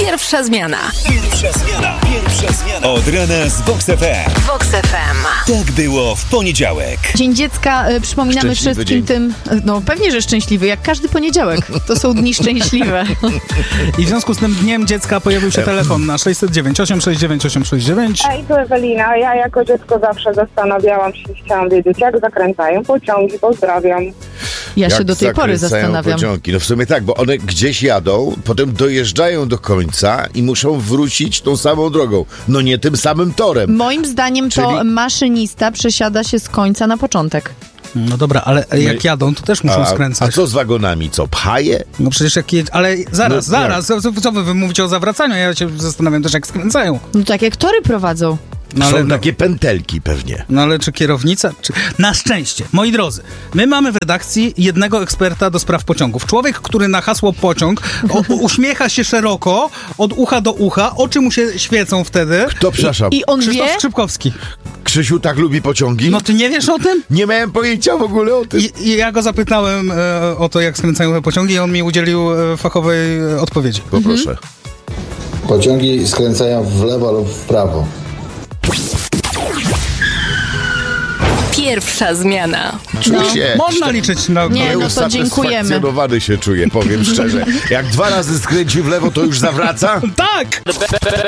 Pierwsza zmiana. Pierwsza zmiana. Od rana z Vox FM. Vox FM. Tak było w poniedziałek. Dzień Dziecka, przypominamy Szczęśliwy wszystkim dzień. tym, no pewnie, że szczęśliwy, jak każdy poniedziałek. To są dni szczęśliwe. I w związku z tym Dniem Dziecka pojawił się telefon na 609 869 869. Hej, tu Ewelina. Ja jako dziecko zawsze zastanawiałam się, chciałam wiedzieć, jak zakręcają pociągi. Pozdrawiam. Ja się Jak do tej pory zakręcają zastanawiam. pociągi? No w sumie tak, bo one gdzieś jadą, potem dojeżdżają do końca i muszą wrócić tą samą drogą. No nie tym samym torem. Moim zdaniem to Czyli- maszynista przesiada się z końca na początek. No dobra, ale jak jadą, to też muszą A skręcać. co z wagonami? Co, pchaje? No przecież ale zaraz, No, zaraz, co wy mówicie o zawracaniu? Ja się zastanawiam też, jak skręcają. No tak jak tory prowadzą. No ale, Są takie pętelki pewnie. no ale czy kierownica? Na szczęście, moi drodzy, my mamy w redakcji jednego eksperta do spraw pociągów. Człowiek, który na hasło pociąg uśmiecha się szeroko, od ucha do ucha, oczy mu się świecą wtedy. To przepraszam, I on Krzysztof wie, Skrzypkowski. Krzysiu tak lubi pociągi? No ty nie wiesz o tym? Nie miałem pojęcia w ogóle o tym. I ja go zapytałem o to, jak skręcają te pociągi i on mi udzielił fachowej odpowiedzi. Poproszę. Pociągi skręcają w lewo lub w prawo. Pierwsza zmiana. Czuję się... Można liczyć na... Nie, no to dziękujemy. Usatysfakcjonowany się czuję, powiem szczerze. Jak 2 razy skręci w lewo, to już zawraca? Tak!